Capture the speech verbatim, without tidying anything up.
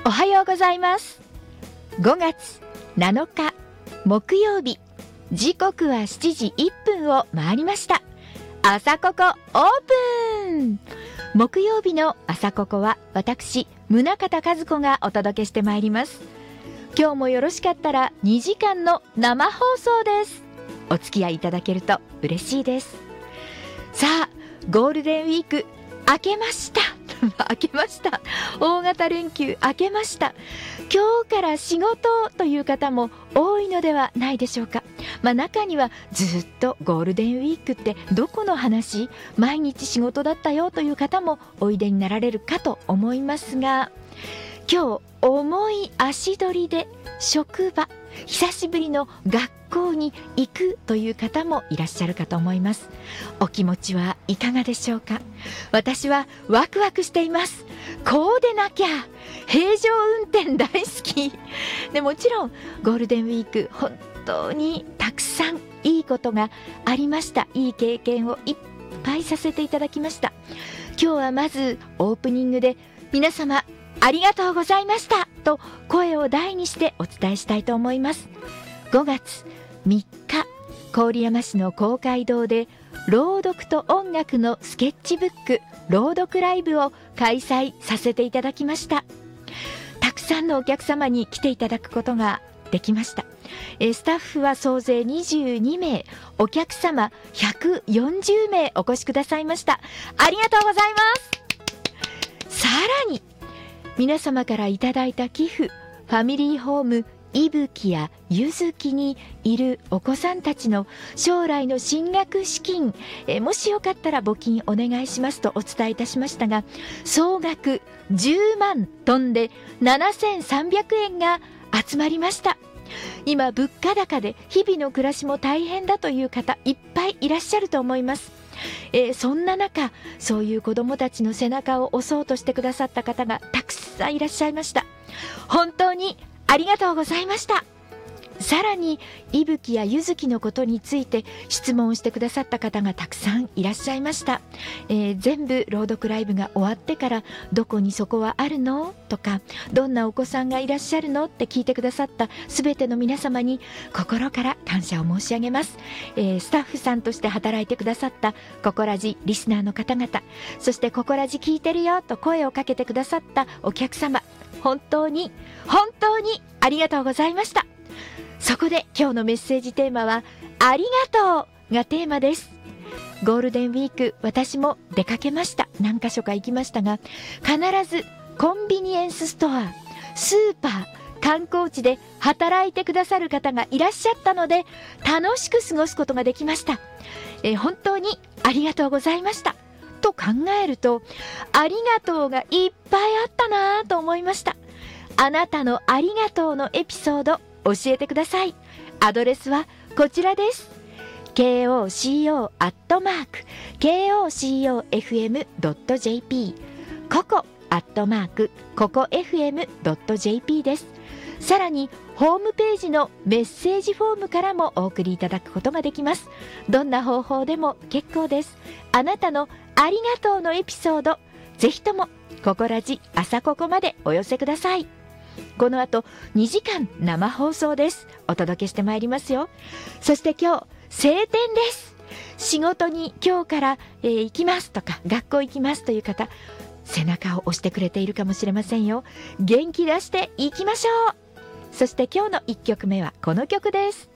おはようございます。ごがつなのか木曜日、時刻はしちじいっぷんを回りました。朝ここオープン。木曜日の朝ここは私宗像和子がお届けしてまいります。今日もよろしかったらにじかんの生放送です。お付き合いいただけると嬉しいです。さあ、ゴールデンウィーク明けました明けました大型連休明けました。今日から仕事という方も多いのではないでしょうか。まあ、中にはずっとゴールデンウィークってどこの話、毎日仕事だったよという方もおいでになられるかと思いますが、今日重い足取りで職場、久しぶりの学校に行くという方もいらっしゃるかと思います。お気持ちはいかがでしょうか。私はワクワクしています。こうでなきゃ。平常運転大好きで、もちろんゴールデンウィーク本当にたくさんいいことがありました。いい経験をいっぱいさせていただきました。今日はまずオープニングで皆様ありがとうございましたと声を大にしてお伝えしたいと思います。ごがつみっか、郡山市の公会堂で朗読と音楽のスケッチブック朗読ライブを開催させていただきました。たくさんのお客様に来ていただくことができました。えスタッフは総勢にじゅうにめい、お客様ひゃくよんじゅうめいお越しくださいました。ありがとうございます。さらに皆様からいただいた寄付、ファミリーホームいぶきやゆずきにいるお子さんたちの将来の進学資金、えもしよかったら募金お願いしますとお伝えいたしましたが、総額じゅうまん飛んでななせんさんびゃくえんが集まりました。今物価高で日々の暮らしも大変だという方いっぱいいらっしゃると思います。えー、そんな中、そういう子どもたちの背中を押そうとしてくださった方がたくさんいらっしゃいました。本当にありがとうございました。さらにいぶきやゆずきのことについて質問をしてくださった方がたくさんいらっしゃいました。えー、全部朗読ライブが終わってからどこにそこはあるのとか、どんなお子さんがいらっしゃるのって聞いてくださったすべての皆様に心から感謝を申し上げます。えー、スタッフさんとして働いてくださったココラジリスナーの方々、そしてココラジ聞いてるよと声をかけてくださったお客様、本当に本当にありがとうございました。そこで今日のメッセージテーマはありがとうがテーマです。ゴールデンウィーク私も出かけました。何か所か行きましたが、必ずコンビニエンスストア、スーパー、観光地で働いてくださる方がいらっしゃったので楽しく過ごすことができました。えー、本当にありがとうございましたと考えると、ありがとうがいっぱいあったなと思いました。あなたのありがとうのエピソード教えてください。アドレスはこちらです。 ケーオーシーオー アットマーク ケーオーシーオーエフエム ドット ジェーピー ココアットマークココ エフエム ドット ジェーピー です。さらにホームページのメッセージフォームからもお送りいただくことができます。どんな方法でも結構です。あなたのありがとうのエピソード、ぜひともココラジ朝ここまでお寄せください。この後にじかん生放送です。お届けしてまいりますよ。そして今日晴天です。仕事に今日から、えー、行きますとか学校行きますという方、背中を押してくれているかもしれませんよ。元気出していきましょう。そして今日のいっきょくめはこの曲です。